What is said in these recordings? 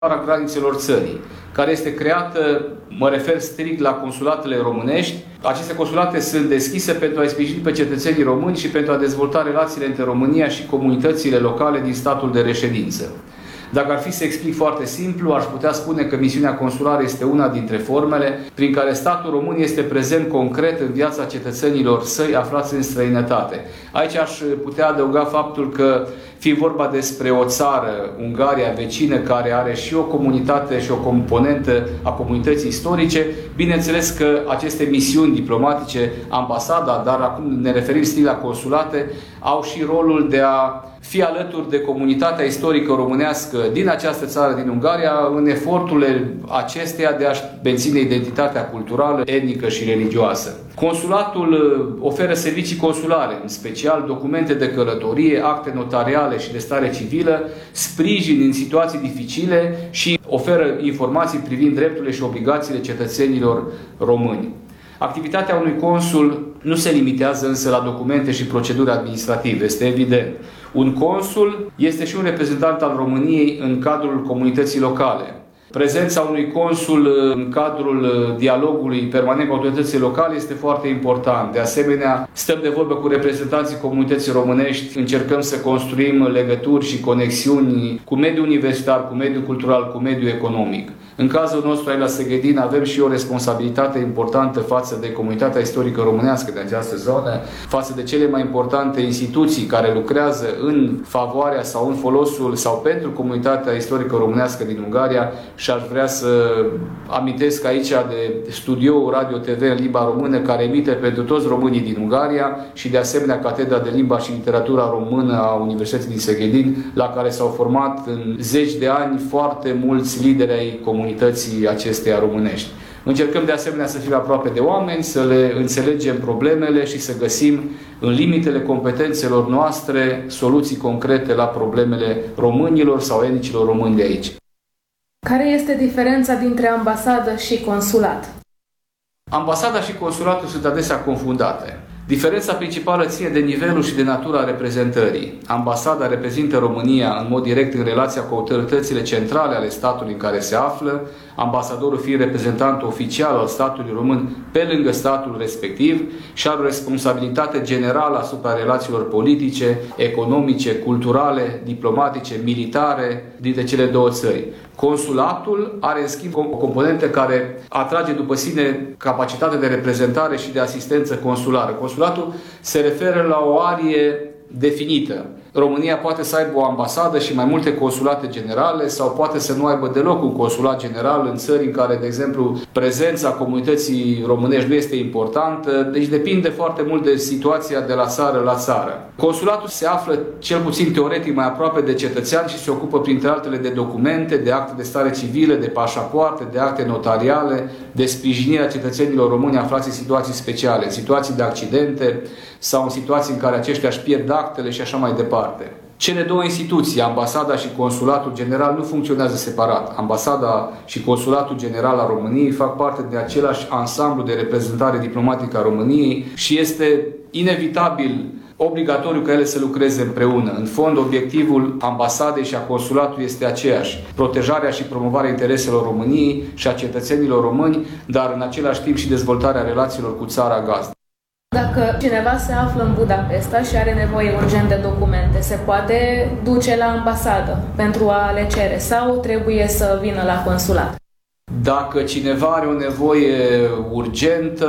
granițelor țării, care este creată, mă refer strict la consulatele românești. Aceste consulate sunt deschise pentru a-i sprijini pe cetățenii români și pentru a dezvolta relațiile între România și comunitățile locale din statul de reședință. Dacă ar fi să explic foarte simplu, aș putea spune că misiunea consulară este una dintre formele prin care statul român este prezent concret în viața cetățenilor săi aflați în străinătate. Aici aș putea adăuga faptul că, fiind vorba despre o țară, Ungaria, vecină, care are și o comunitate și o componentă a comunității istorice, bineînțeles că aceste misiuni diplomatice, ambasada, dar acum ne referim strict la consulate, au și rolul de a fi alături de comunitatea istorică românească din această țară, din Ungaria, în eforturile acesteia de a-și menține identitatea culturală, etnică și religioasă. Consulatul oferă servicii consulare, în special documente de călătorie, acte notariale și de stare civilă, sprijin în situații dificile și oferă informații privind drepturile și obligațiile cetățenilor români. Activitatea unui consul nu se limitează însă la documente și proceduri administrative, este evident. Un consul este și un reprezentant al României în cadrul comunității locale. Prezența unui consul în cadrul dialogului permanent cu autoritățile locale este foarte important. De asemenea, stăm de vorbă cu reprezentanții comunității românești, încercăm să construim legături și conexiuni cu mediul universitar, cu mediul cultural, cu mediul economic. În cazul nostru, aici la Seghedin, avem și o responsabilitate importantă față de comunitatea istorică românească din această zonă, față de cele mai importante instituții care lucrează în favoarea sau în folosul sau pentru comunitatea istorică românească din Ungaria. Și aș vrea să amintesc aici de studioul Radio TV în limba română, care emite pentru toți românii din Ungaria și de asemenea Catedra de Limba și Literatura Română a Universității din Seghedin, la care s-au format în zeci de ani foarte mulți lideri ai comunității acesteia românești. Încercăm de asemenea să fim aproape de oameni, să le înțelegem problemele și să găsim în limitele competențelor noastre soluții concrete la problemele românilor sau etnicilor români de aici. Care este diferența dintre ambasadă și consulat? Ambasada și consulatul sunt adesea confundate. Diferența principală ține de nivelul și de natura reprezentării. Ambasada reprezintă România în mod direct în relația cu autoritățile centrale ale statului în care se află, ambasadorul fiind reprezentant oficial al statului român pe lângă statul respectiv și are o responsabilitate generală asupra relațiilor politice, economice, culturale, diplomatice, militare dintre cele două țări. Consulatul are, în schimb, o componentă care atrage după sine capacitatea de reprezentare și de asistență consulară. Consulatul se referă la o arie definită. România poate să aibă o ambasadă și mai multe consulate generale sau poate să nu aibă deloc un consulat general în țări în care, de exemplu, prezența comunității românești nu este importantă, deci depinde foarte mult de situația de la țară la țară. Consulatul se află, cel puțin teoretic, mai aproape de cetățean și se ocupă, printre altele, de documente, de acte de stare civilă, de pașapoarte, de acte notariale, de sprijinirea cetățenilor români aflați în situații speciale, în situații de accidente sau în situații în care aceștia își pierd actele și așa mai departe. Cele două instituții, ambasada și consulatul general, nu funcționează separat. Ambasada și consulatul general al României fac parte de același ansamblu de reprezentare diplomatică a României și este inevitabil, obligatoriu ca ele să lucreze împreună. În fond, obiectivul ambasadei și a consulatului este aceeași: protejarea și promovarea intereselor României și a cetățenilor români, dar în același timp și dezvoltarea relațiilor cu țara gazdă. Dacă cineva se află în Budapesta și are nevoie urgent de documente, se poate duce la ambasadă pentru a le cere sau trebuie să vină la consulat? Dacă cineva are o nevoie urgentă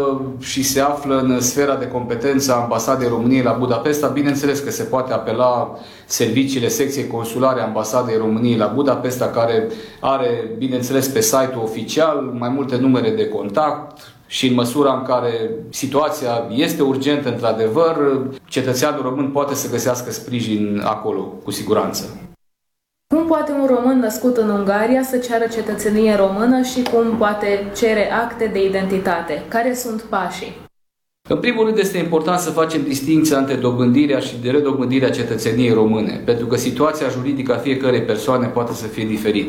și se află în sfera de competență a Ambasadei României la Budapesta, bineînțeles că se poate apela serviciile secției consulare a Ambasadei României la Budapesta, care are, bineînțeles, pe site-ul oficial mai multe numere de contact și în măsura în care situația este urgentă, într-adevăr, cetățeanul român poate să găsească sprijin acolo, cu siguranță. Cum poate un român născut în Ungaria să ceară cetățenie română și cum poate cere acte de identitate? Care sunt pașii? În primul rând este important să facem distincția între dobândirea și de redobândirea cetățeniei române, pentru că situația juridică a fiecărei persoane poate să fie diferită.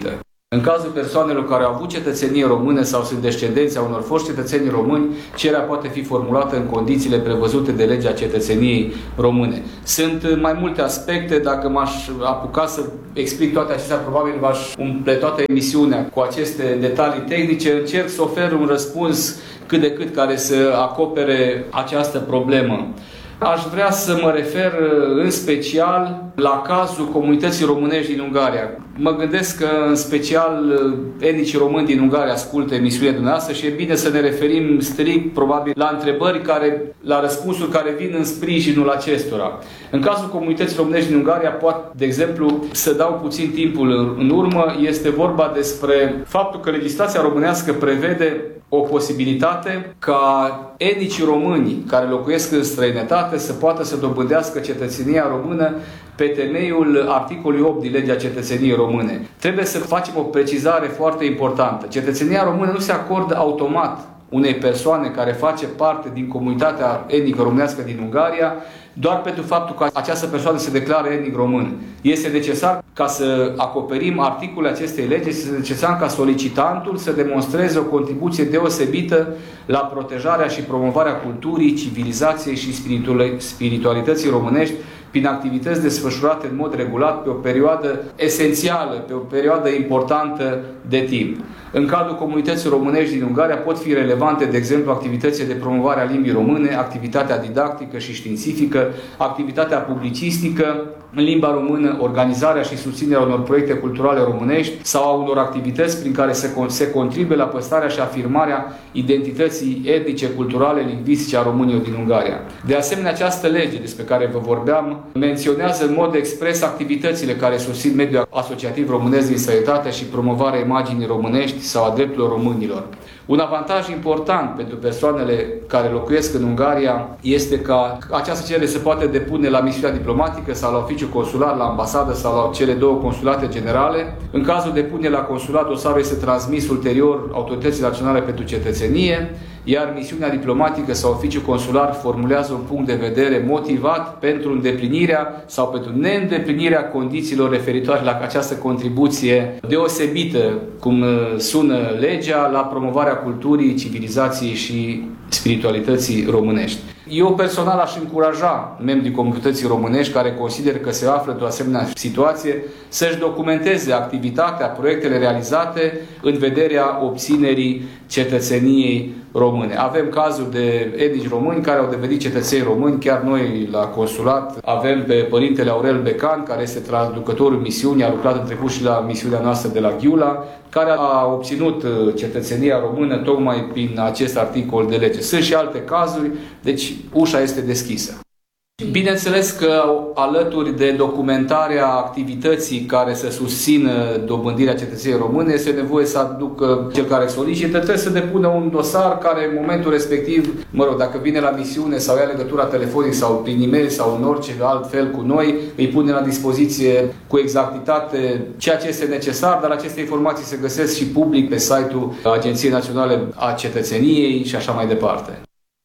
În cazul persoanelor care au avut cetățenie română sau sunt descendenți a unor foști cetățeni români, cererea poate fi formulată în condițiile prevăzute de legea cetățeniei române. Sunt mai multe aspecte, dacă m-aș apuca să explic toate acestea, probabil v-aș umple toată emisiunea cu aceste detalii tehnice. Încerc să ofer un răspuns cât de cât care să acopere această problemă. Aș vrea să mă refer în special la cazul comunității românești din Ungaria. Mă gândesc că în special etnicii români din Ungaria ascultă emisiunea dumneavoastră și e bine să ne referim strict probabil la întrebări la răspunsuri care vin în sprijinul acestora. În cazul comunității românești din Ungaria, poate, de exemplu, să dau puțin timpul în urmă, este vorba despre faptul că legislația românească prevede o posibilitate ca etnicii români care locuiesc în străinătate să poată să dobândească cetățenia română pe temeiul articolului 8 din legea cetățeniei române. Trebuie să facem o precizare foarte importantă. Cetățenia română nu se acordă automat unei persoane care face parte din comunitatea etnică românească din Ungaria, doar pentru faptul că această persoană se declară etnic român. Este necesar ca să acoperim articolele acestei legi, este necesar ca solicitantul să demonstreze o contribuție deosebită la protejarea și promovarea culturii, civilizației și spiritualității românești prin activități desfășurate în mod regulat pe o perioadă esențială, pe o perioadă importantă de timp. În cadrul comunității românești din Ungaria pot fi relevante, de exemplu, activitățile de promovare a limbii române, activitatea didactică și științifică, activitatea publicistică în limba română, organizarea și susținerea unor proiecte culturale românești sau a unor activități prin care se contribuie la păstrarea și afirmarea identității etnice, culturale, lingvistice a românilor din Ungaria. De asemenea, această lege despre care vă vorbeam menționează în mod expres activitățile care susțin mediul asociativ românesc din străinătate și promovarea imaginii românești sau a drepturilor românilor. Un avantaj important pentru persoanele care locuiesc în Ungaria este că această cerere se poate depune la misiunea diplomatică sau la oficiul consular, la ambasadă sau la cele două consulate generale. În cazul depunerii la consulat, dosarul este transmis ulterior Autorității Naționale pentru Cetățenie, iar misiunea diplomatică sau oficiul consular formulează un punct de vedere motivat pentru îndeplinirea sau pentru neîndeplinirea condițiilor referitoare la această contribuție deosebită, cum sună legea, la promovarea culturii, civilizației și spiritualității românești. Eu personal aș încuraja membrii comunității românești care consider că se află într-o asemenea situație să-și documenteze activitatea, proiectele realizate în vederea obținerii cetățeniei române. Avem cazuri de etnici români care au devenit cetățeni români, chiar noi la consulat avem pe părintele Aurel Becan, care este traducătorul misiunii, a lucrat în trecut și la misiunea noastră de la Ghiula, care a obținut cetățenia română tocmai prin acest articol de lege. Sunt și alte cazuri, deci ușa este deschisă. Bineînțeles că alături de documentarea activității care să susțină dobândirea cetățeniei române, este nevoie să aducă cel care solicită, trebuie să depună un dosar care în momentul respectiv, dacă vine la misiune sau ia legătura telefonic sau prin e-mail sau în orice alt fel cu noi, îi pune la dispoziție cu exactitate ceea ce este necesar, dar aceste informații se găsesc și public pe site-ul Agenției Naționale a Cetățeniei și așa mai departe.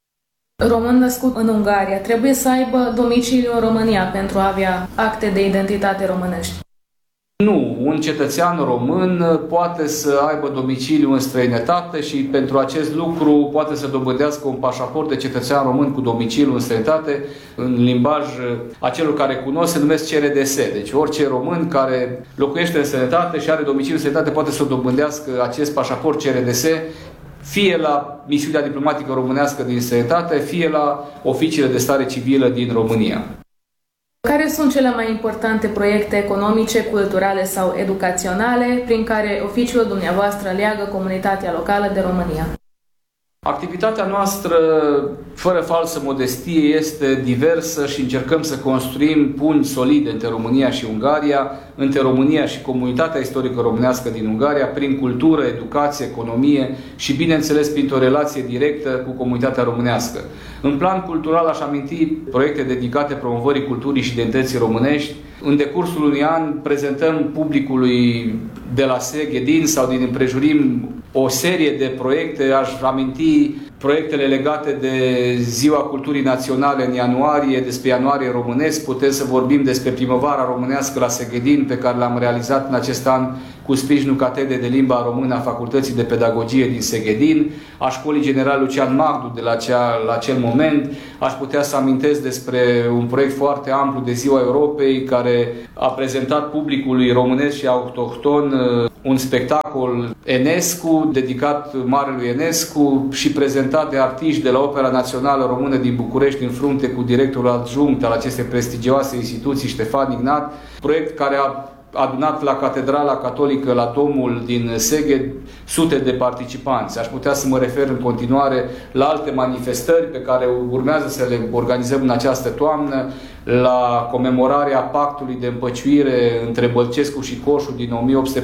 Român născut în Ungaria trebuie să aibă domiciliu în România pentru a avea acte de identitate românești? Nu, un cetățean român poate să aibă domiciliu în străinătate și pentru acest lucru poate să dobândească un pașaport de cetățean român cu domiciliu în străinătate. În limbaj, acelor care cunosc se numesc CRDS. Deci orice român care locuiește în străinătate și are domiciliu în străinătate poate să dobândească acest pașaport CRDS, fie la misiunea diplomatică românească din străinătate, fie la oficiile de stare civilă din România. Care sunt cele mai importante proiecte economice, culturale sau educaționale prin care oficiul dumneavoastră leagă comunitatea locală de România? Activitatea noastră, fără falsă modestie, este diversă și încercăm să construim punți solide între România și Ungaria, între România și comunitatea istorică românească din Ungaria, prin cultură, educație, economie și, bineînțeles, printr-o relație directă cu comunitatea românească. În plan cultural aș aminti proiecte dedicate promovării culturii și identității românești. În decursul unui an prezentăm publicului de la Seghedin sau din împrejurim o serie de proiecte. Aș aminti proiectele legate de Ziua Culturii Naționale în ianuarie, despre Ianuarie Românesc, putem să vorbim despre Primăvara Românească la Seghedin, pe care l-am realizat în acest an cu sprijinul Catedrei de Limba Română a Facultății de Pedagogie din Seghedin, a Școlii General Lucian Magdu de la acel moment. Aș putea să amintesc despre un proiect foarte amplu de Ziua Europei, care a prezentat publicului românesc și autohton un spectacol Enescu, dedicat Marelui Enescu și prezentat de artiști de la Opera Națională Română din București, în frunte cu directorul adjunct al acestei prestigioase instituții, Ștefan Ignat, proiect care a adunat la Catedrala Catolică, la Domul din Seged, sute de participanți. Aș putea să mă refer în continuare la alte manifestări pe care urmează să le organizăm în această toamnă, la comemorarea Pactului de Împăciuire între Bălcescu și Coșu din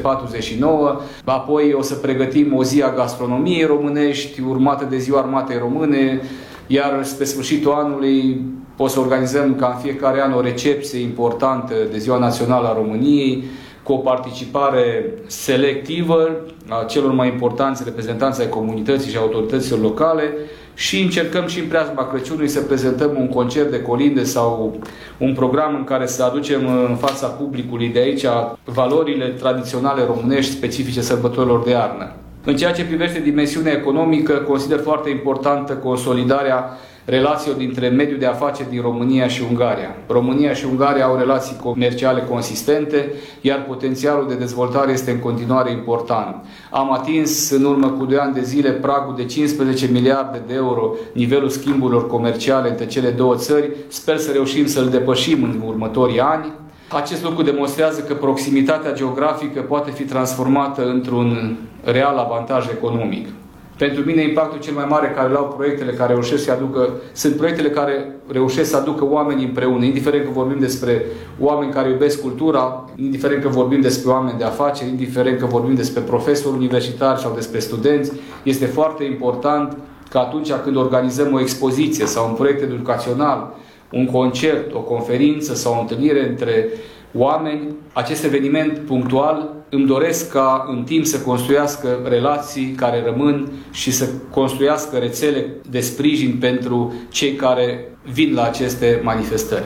1849, apoi o să pregătim o zi a gastronomiei românești, urmată de Ziua Armatei Române, iar spre sfârșitul anului o să organizăm ca în fiecare an o recepție importantă de Ziua Națională a României, cu o participare selectivă a celor mai importanți reprezentanți ai comunității și autorităților locale și încercăm și în preajma Crăciunului să prezentăm un concert de colinde sau un program în care să aducem în fața publicului de aici valorile tradiționale românești specifice sărbătorilor de iarnă. În ceea ce privește dimensiunea economică, consider foarte importantă consolidarea relațiilor dintre mediul de afaceri din România și Ungaria. România și Ungaria au relații comerciale consistente, iar potențialul de dezvoltare este în continuare important. Am atins în urmă cu 2 ani de zile pragul de 15 miliarde de euro nivelul schimburilor comerciale între cele două țări. Sper să reușim să-l depășim în următorii ani. Acest lucru demonstrează că proximitatea geografică poate fi transformată într-un real avantaj economic. Pentru mine, impactul cel mai mare care l-au proiectele care reușesc să aducă, sunt proiectele care reușesc să aducă oamenii împreună, indiferent că vorbim despre oameni care iubesc cultura, indiferent că vorbim despre oameni de afaceri, indiferent că vorbim despre profesori universitari sau despre studenți. Este foarte important că atunci când organizăm o expoziție sau un proiect educațional, un concert, o conferință sau o întâlnire între oameni, acest eveniment punctual îmi doresc ca în timp să construiască relații care rămân și să construiască rețele de sprijin pentru cei care vin la aceste manifestări.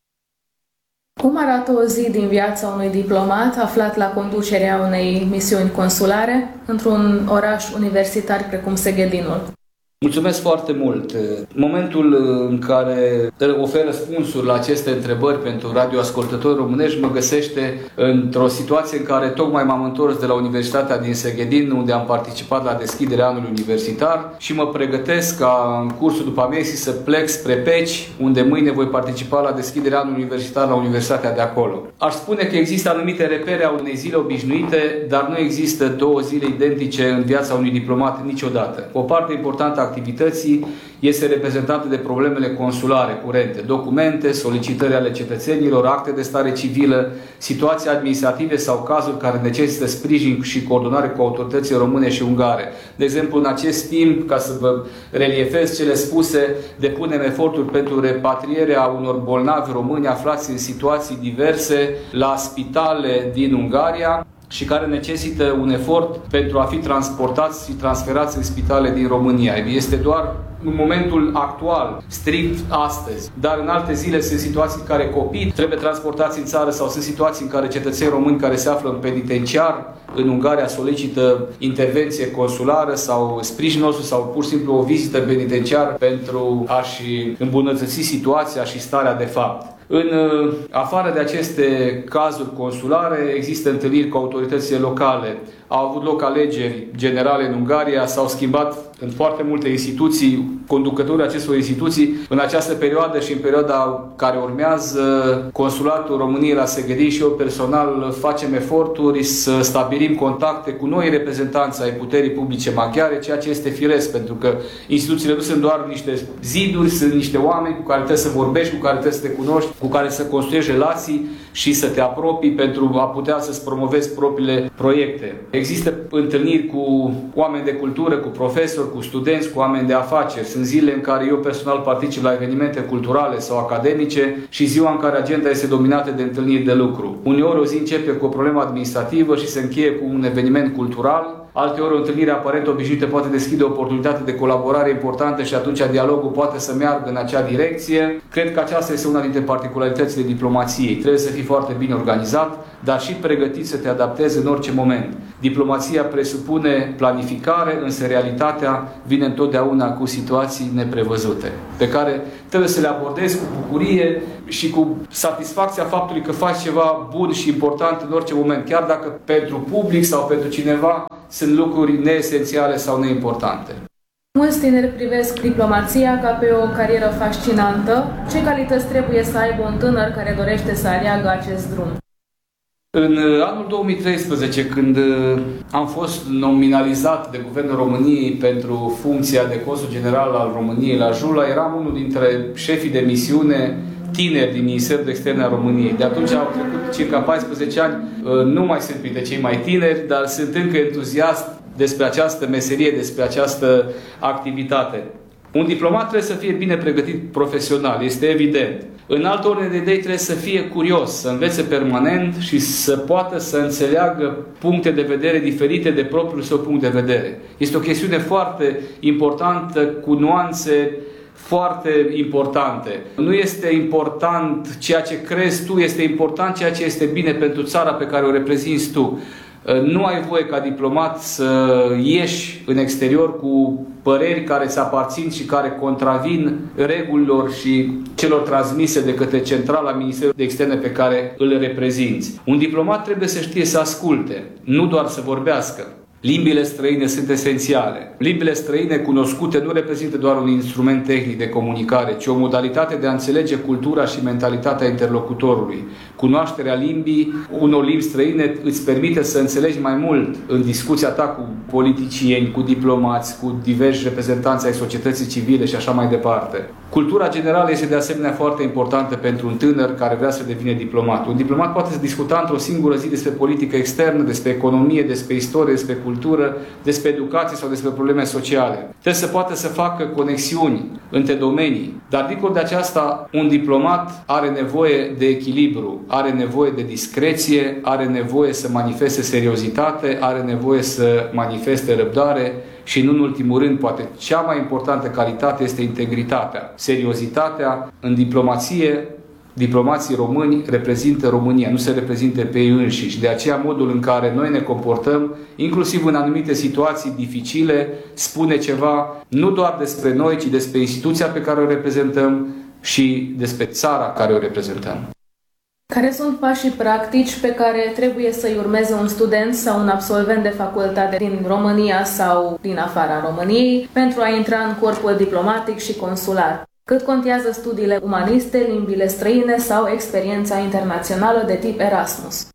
Cum arată o zi din viața unui diplomat aflat la conducerea unei misiuni consulare într-un oraș universitar precum Seghedinul? Mulțumesc foarte mult! Momentul în care ofer răspunsuri la aceste întrebări pentru radioascultători românești mă găsește într-o situație în care tocmai m-am întors de la Universitatea din Seghedin, unde am participat la deschiderea anului universitar și mă pregătesc ca în cursul după amiezii să plec spre Peci, unde mâine voi participa la deschiderea anului universitar la Universitatea de acolo. Aș spune că există anumite repere a unei zile obișnuite, dar nu există 2 zile identice în viața unui diplomat niciodată. O parte importantă a activității este reprezentată de problemele consulare curente, documente, solicitări ale cetățenilor, acte de stare civilă, situații administrative sau cazuri care necesită sprijin și coordonare cu autoritățile române și ungare. De exemplu, în acest timp, ca să vă reliefez cele spuse, depunem eforturi pentru repatrierea unor bolnavi români aflați în situații diverse la spitale din Ungaria și care necesită un efort pentru a fi transportați și transferați în spitale din România. Este doar în momentul actual, strict astăzi, dar în alte zile sunt situații în care copii trebuie transportați în țară sau sunt situații în care cetățeni români care se află în penitenciar în Ungaria solicită intervenție consulară sau sprijinul nostru sau pur și simplu o vizită penitenciară pentru a-și îmbunătăți situația și starea de fapt. În afară de aceste cazuri consulare, există întâlniri cu autoritățile locale. Au avut loc alegeri generale în Ungaria, s-au schimbat în foarte multe instituții, conducătorii acestor instituții. În această perioadă și în perioada care urmează, Consulatul României la Seghedin și eu personal facem eforturi să stabilim contacte cu noi reprezentanți ai puterii publice maghiare, ceea ce este firesc, pentru că instituțiile nu sunt doar niște ziduri, sunt niște oameni cu care trebuie să vorbești, cu care trebuie să te cunoști, cu care să construiești relații și să te apropii pentru a putea să-ți promovezi propriile proiecte. Există întâlniri cu oameni de cultură, cu profesori, cu studenți, cu oameni de afaceri. Sunt zile în care eu personal particip la evenimente culturale sau academice și ziua în care agenda este dominată de întâlniri de lucru. Uneori o zi începe cu o problemă administrativă și se încheie cu un eveniment cultural. alteori o întâlnire aparent obișnuită poate deschide o oportunitate de colaborare importantă și atunci dialogul poate să meargă în acea direcție. Cred că aceasta este una dintre particularitățile diplomației. Trebuie să fii foarte bine organizat, dar și pregătit să te adaptezi în orice moment. Diplomația presupune planificare, însă realitatea vine întotdeauna cu situații neprevăzute, pe care trebuie să le abordezi cu bucurie și cu satisfacția faptului că faci ceva bun și important în orice moment, chiar dacă pentru public sau pentru cineva sunt lucruri neesențiale sau neimportante. Mulți tineri privesc diplomația ca pe o carieră fascinantă. Ce calități trebuie să aibă un tânăr care dorește să aleagă acest drum? În anul 2013, când am fost nominalizat de Guvernul României pentru funcția de consul general al României la Jula, eram unul dintre șefii de misiune tineri din Ministerul de Externe al României. De atunci au trecut circa 14 ani, nu mai sunt printre cei mai tineri, dar sunt încă entuziast despre această meserie, despre această activitate. Un diplomat trebuie să fie bine pregătit profesional, este evident. În altă ordine de idei trebuie să fie curios, să învețe permanent și să poată să înțeleagă puncte de vedere diferite de propriul său punct de vedere. Este o chestiune foarte importantă, cu nuanțe foarte importante. Nu este important ceea ce crezi tu, este important ceea ce este bine pentru țara pe care o reprezinți tu. Nu ai voie ca diplomat să ieși în exterior cu păreri care îți aparțin și care contravin regulilor și celor transmise de către centrala Ministerului de Externe pe care îl reprezinți. Un diplomat trebuie să știe să asculte, nu doar să vorbească. Limbile străine sunt esențiale. Limbile străine cunoscute nu reprezintă doar un instrument tehnic de comunicare, ci o modalitate de a înțelege cultura și mentalitatea interlocutorului. Cunoașterea limbii unor limbi străine îți permite să înțelegi mai mult în discuția ta cu politicieni, cu diplomați, cu diversi reprezentanți ai societății civile și așa mai departe. Cultura generală este de asemenea foarte importantă pentru un tânăr care vrea să devină diplomat. Un diplomat poate să discuta într-o singură zi despre politică externă, despre economie, despre istorie, despre cultură, despre educație sau despre probleme sociale. Trebuie să poată să facă conexiuni între domenii. Dar dincolo de aceasta, un diplomat are nevoie de echilibru, are nevoie de discreție, are nevoie să manifeste seriozitate, are nevoie să manifeste răbdare și, în ultimul rând, poate cea mai importantă calitate este integritatea. Seriozitatea în diplomație. Diplomații români reprezintă România, nu se reprezintă pe ei înșiși. De aceea, modul în care noi ne comportăm, inclusiv în anumite situații dificile, spune ceva nu doar despre noi, ci despre instituția pe care o reprezentăm și despre țara care o reprezentăm. Care sunt pașii practici pe care trebuie să-i urmeze un student sau un absolvent de facultate din România sau din afara României pentru a intra în corpul diplomatic și consular? Cât contează studiile umaniste, limbile străine sau experiența internațională de tip Erasmus?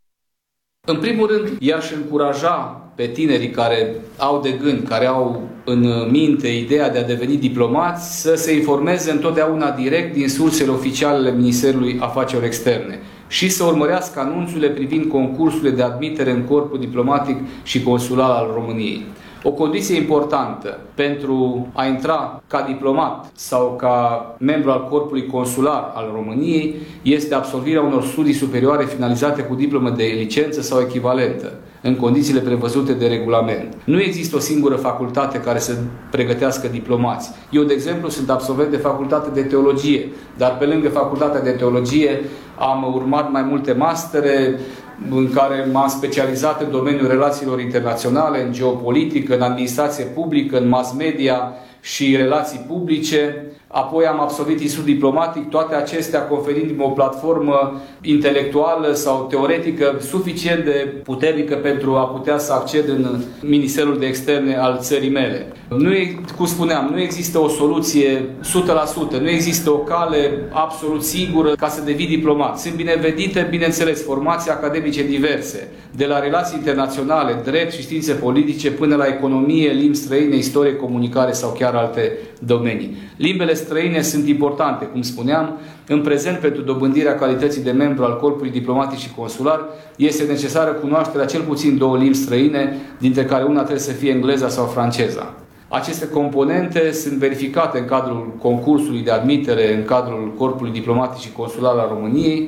În primul rând, i-aș încuraja pe tinerii care au de gând, care au în minte ideea de a deveni diplomați, să se informeze întotdeauna direct din sursele oficiale ale Ministerului Afacerilor Externe și să urmărească anunțurile privind concursurile de admitere în corpul diplomatic și consular al României. O condiție importantă pentru a intra ca diplomat sau ca membru al corpului consular al României este absolvirea unor studii superioare finalizate cu diplomă de licență sau echivalentă, în condițiile prevăzute de regulament. Nu există o singură facultate care să pregătească diplomați. Eu, de exemplu, sunt absolvent de facultate de teologie, dar pe lângă facultatea de teologie am urmat mai multe mastere în care m-am specializat în domeniul relațiilor internaționale, în geopolitică, în administrație publică, în mass media și relații publice. Apoi am absolvit institut diplomatic, toate acestea conferindu-mi o platformă intelectuală sau teoretică suficient de puternică pentru a putea să acced în Ministerul de Externe al țării mele. Cum spuneam, nu există o soluție 100%, nu există o cale absolut sigură ca să devii diplomat. Sunt binevenite, bineînțeles, formații academice diverse, de la relații internaționale, drept și științe politice, până la economie, limbi străine, istorie, comunicare sau chiar alte domenii. Limbele străine sunt importante, cum spuneam. În prezent, pentru dobândirea calității de membru al corpului diplomatic și consular, este necesară cunoașterea cel puțin 2 limbi străine, dintre care una trebuie să fie engleza sau franceza. Aceste componente sunt verificate în cadrul concursului de admitere în cadrul corpului diplomatic și consular al României.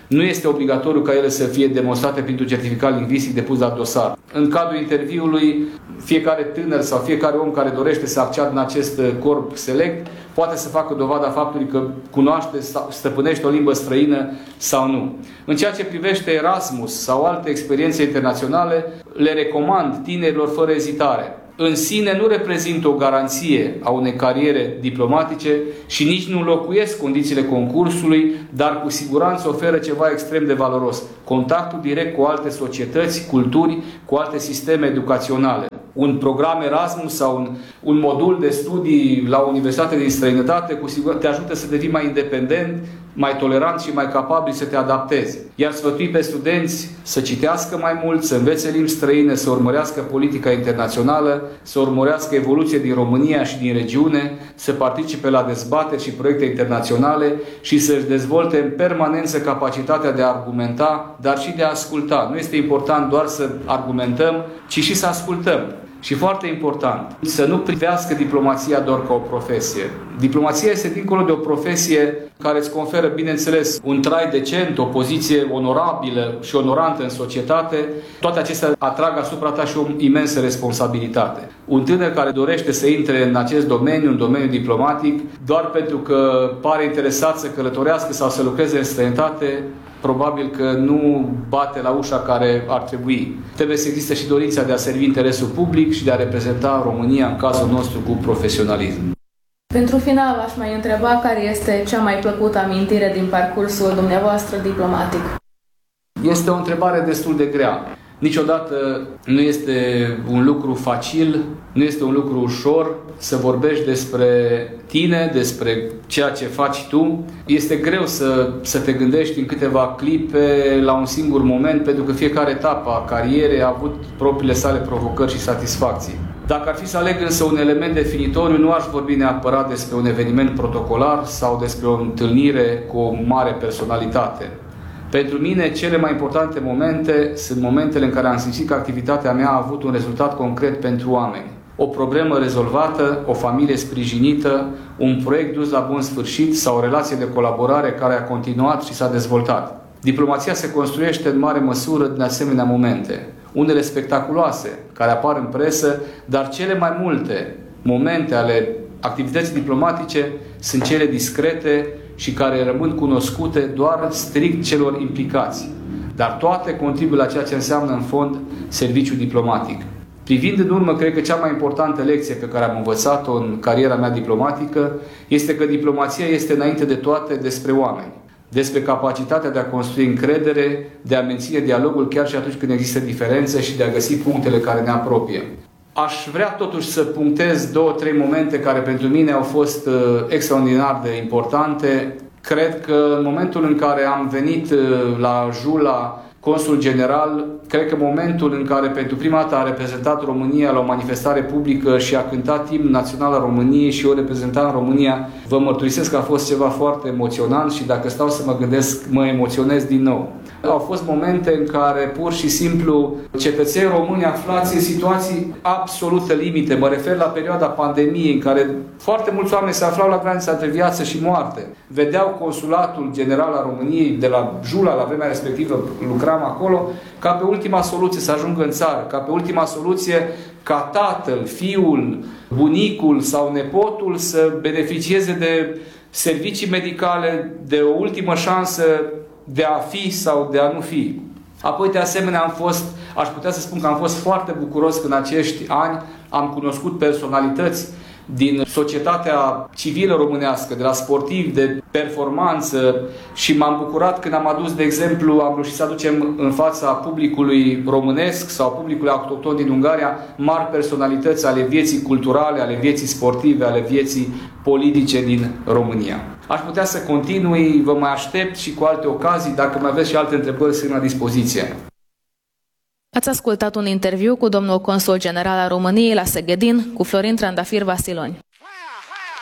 Nu este obligatoriu ca ele să fie demonstrate printr-un certificat lingvistic depus la dosar. În cadrul interviului, fiecare tânăr sau fiecare om care dorește să acceadă în acest corp select poate să facă dovada faptului că cunoaște, stăpânește o limbă străină sau nu. În ceea ce privește Erasmus sau alte experiențe internaționale, le recomand tinerilor fără ezitare. În sine nu reprezintă o garanție a unei cariere diplomatice și nici nu înlocuiesc condițiile concursului, dar cu siguranță oferă ceva extrem de valoros. Contactul direct cu alte societăți, culturi, cu alte sisteme educaționale. Un program Erasmus sau un modul de studii la o universitate din străinătate cu siguranță te ajută să devii mai independent, mai tolerant și mai capabil să te adaptezi. Iar sfătui pe studenți să citească mai mult, să învețe limbi străine, să urmărească politica internațională, să urmărească evoluție din România și din regiune, să participe la dezbateri și proiecte internaționale și să-și dezvolte în permanență capacitatea de a argumenta, dar și de a asculta. Nu este important doar să argumentăm, ci și să ascultăm. Și foarte important, să nu privească diplomația doar ca o profesie. Diplomația este dincolo de o profesie care îți conferă, bineînțeles, un trai decent, o poziție onorabilă și onorantă în societate. Toate acestea atrag asupra ta și o imensă responsabilitate. Un tânăr care dorește să intre în acest domeniu, în domeniul diplomatic, doar pentru că pare interesat să călătorească sau să lucreze în străinătate, probabil că nu bate la ușa care ar trebui. Trebuie să existe și dorința de a servi interesul public și de a reprezenta România, în cazul nostru, cu profesionalism. Pentru final, v-aș mai întreba care este cea mai plăcută amintire din parcursul dumneavoastră diplomatic. Este o întrebare destul de grea. Niciodată nu este un lucru facil, nu este un lucru ușor să vorbești despre tine, despre ceea ce faci tu. Este greu să te gândești în câteva clipe la un singur moment, pentru că fiecare etapă a carierei a avut propriile sale provocări și satisfacții. Dacă ar fi să aleg însă un element definitoriu, nu aș vorbi neapărat despre un eveniment protocolar sau despre o întâlnire cu o mare personalitate. Pentru mine, cele mai importante momente sunt momentele în care am simțit că activitatea mea a avut un rezultat concret pentru oameni. O problemă rezolvată, o familie sprijinită, un proiect dus la bun sfârșit sau o relație de colaborare care a continuat și s-a dezvoltat. Diplomația se construiește în mare măsură din asemenea momente. Unele spectaculoase, care apar în presă, dar cele mai multe momente ale activității diplomatice sunt cele discrete și care rămân cunoscute doar strict celor implicați. Dar toate contribuie la ceea ce înseamnă în fond serviciul diplomatic. Privind în urmă, cred că cea mai importantă lecție pe care am învățat-o în cariera mea diplomatică este că diplomația este înainte de toate despre oameni. Despre capacitatea de a construi încredere, de a menține dialogul chiar și atunci când există diferențe și de a găsi punctele care ne apropie. Aș vrea totuși să punctez 2-3 momente care pentru mine au fost extraordinar de importante. Cred că în momentul în care am venit la Jula, consul general, cred că momentul în care pentru prima dată a reprezentat România la o manifestare publică și a cântat imnul național al României și eu reprezentam România, vă mărturisesc că a fost ceva foarte emoționant și dacă stau să mă gândesc, mă emoționez din nou. Au fost momente în care pur și simplu cetățeni români aflați în situații absolute limite. Mă refer la perioada pandemiei în care foarte mulți oameni se aflau la granița între viață și moarte. Vedeau consulatul general al României de la Jula, la vremea respectivă lucram acolo, ca pe ultima soluție să ajungă în țară, ca pe ultima soluție ca tatăl, fiul, bunicul sau nepotul să beneficieze de servicii medicale, de o ultimă șansă de a fi sau de a nu fi. Apoi, de asemenea, aș putea să spun că am fost foarte bucuros că în acești ani am cunoscut personalități din societatea civilă românească, de la sportivi de performanță și m-am bucurat când am adus, de exemplu, am reușit să aducem în fața publicului românesc sau publicului autohton din Ungaria mari personalități ale vieții culturale, ale vieții sportive, ale vieții politice din România. Aș putea să continui, vă mai aștept și cu alte ocazii, dacă mai aveți și alte întrebări, sunt la dispoziție. Ați ascultat un interviu cu domnul consul general al României la Seghedin, cu Florin Trandafir Vasiloni.